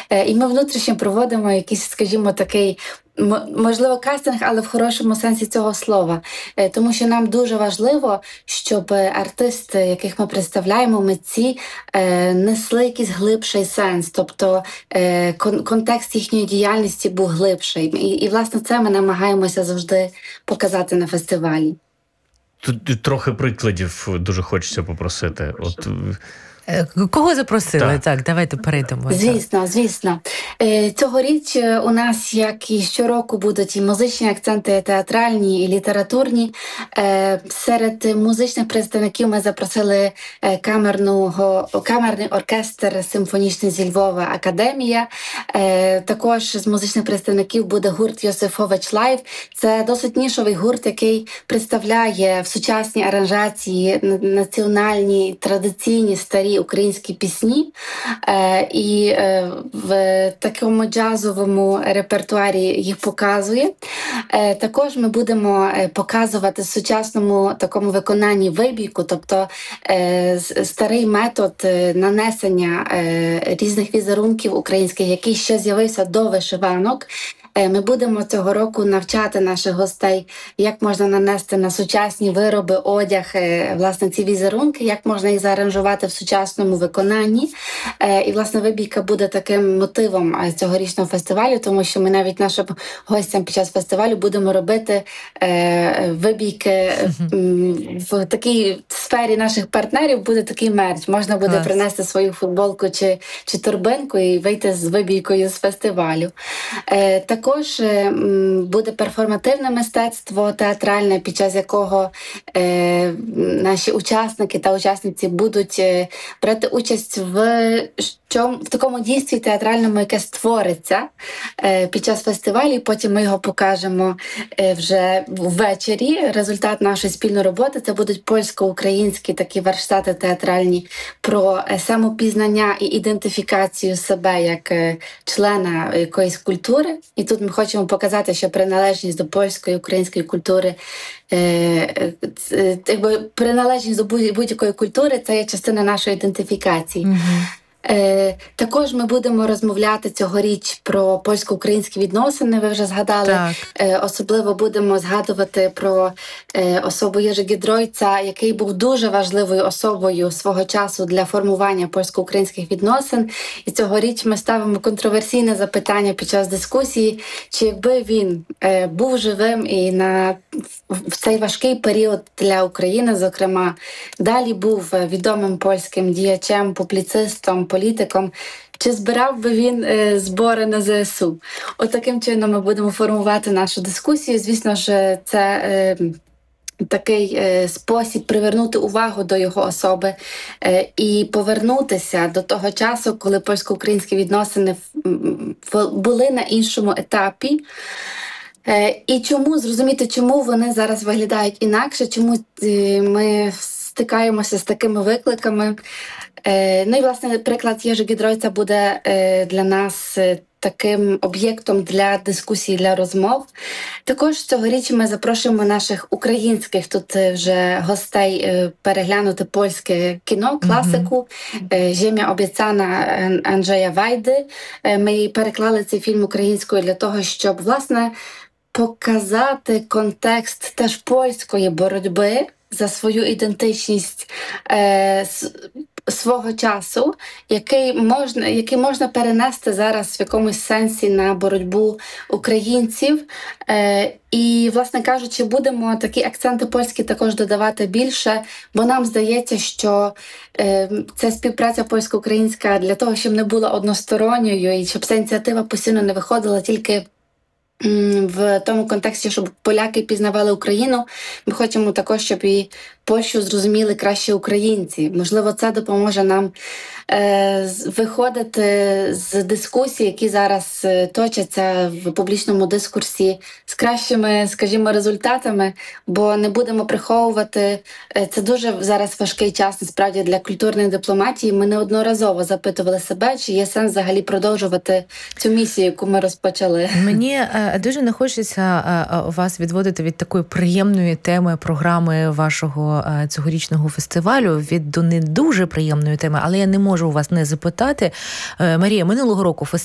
І ми внутрішньо проводимо якийсь, скажімо, такий, можливо, кастинг, але в хорошому сенсі цього слова. Тому що нам дуже важливо, щоб артисти, яких ми представляємо, митці, несли якийсь глибший сенс. Тобто контекст їхньої діяльності був глибший. І власне, це ми намагаємося завжди показати на фестивалі. Тут трохи прикладів дуже хочеться попросити. От... Кого запросили? Так, давайте перейдемо. Звісно. Цьогоріч у нас, як і щороку, будуть і музичні акценти, і театральні, і літературні. Серед музичних представників ми запросили камерний оркестр симфонічний зі Львова «Академія». Також з музичних представників буде гурт «Йосифович Лайв». Це досить нішовий гурт, який представляє в сучасній аранжації національні, традиційні, старі українські пісні, і в такому джазовому репертуарі їх показує. Також ми будемо показувати в сучасному такому виконанні вибійку, тобто старий метод нанесення різних візерунків українських, який ще з'явився до вишиванок. Ми будемо цього року навчати наших гостей, як можна нанести на сучасні вироби, одяг, власне, ці візерунки, як можна їх зааранжувати в сучасному виконанні. І, власне, вибійка буде таким мотивом цьогорічного фестивалю, тому що ми навіть нашим гостям під час фестивалю будемо робити вибійки в такій сфері наших партнерів, буде такий мерч. Можна буде принести свою футболку чи торбинку і вийти з вибійкою з фестивалю. Також буде перформативне мистецтво театральне, під час якого наші учасники та учасниці будуть брати участь в такому дійстві театральному, яке створиться під час фестивалю. Потім ми його покажемо вже ввечері. Результат нашої спільної роботи – це будуть польсько-українські такі верштати театральні про самопізнання і ідентифікацію себе як члена якоїсь культури. І тут ми хочемо показати, що приналежність до польської, української культури, приналежність до будь-якої культури – це є частина нашої ідентифікації. Також ми будемо розмовляти цьогоріч про польсько-українські відносини, ви вже згадали. Особливо будемо згадувати про особу Єжи Гідройца, який був дуже важливою особою свого часу для формування польсько-українських відносин. І цьогоріч ми ставимо контроверсійне запитання під час дискусії, чи якби він був живим і в цей важкий період для України, зокрема, далі був відомим польським діячем, публіцистом, політиком, чи збирав би він збори на ЗСУ? Таким чином ми будемо формувати нашу дискусію. Звісно ж, це такий спосіб привернути увагу до його особи і повернутися до того часу, коли польсько-українські відносини були на іншому етапі. І зрозуміти, чому вони зараз виглядають інакше, чому ми стикаємося з такими викликами. Ну і, власне, приклад Єжи Гідройца буде для нас таким об'єктом для дискусій, для розмов. Також цьогоріч ми запрошуємо наших українських тут вже гостей переглянути польське кіно, класику «Ziemia обіцяна» Анджея Вайди. Ми переклали цей фільм українською для того, щоб, власне, показати контекст теж польської боротьби за свою ідентичність свого часу, який можна перенести зараз в якомусь сенсі на боротьбу українців. І, власне кажучи, будемо такі акценти польські також додавати більше, бо нам здається, що ця співпраця польсько-українська для того, щоб не була односторонньою і щоб ця ініціатива постійно не виходила тільки в тому контексті, щоб поляки пізнавали Україну. Ми хочемо також, щоб і Польщу зрозуміли краще українці. Можливо, це допоможе нам виходити з дискусій, які зараз точаться в публічному дискурсі, з кращими, скажімо, результатами, бо не будемо приховувати. Це дуже зараз важкий час, насправді, для культурної дипломатії. Ми неодноразово запитували себе, чи є сенс взагалі продовжувати цю місію, яку ми розпочали. Мені дуже не хочеться вас відводити від такої приємної теми програми вашого цьогорічного фестивалю, від до не дуже приємної теми, але я не можу у вас не запитати. Марія, минулого року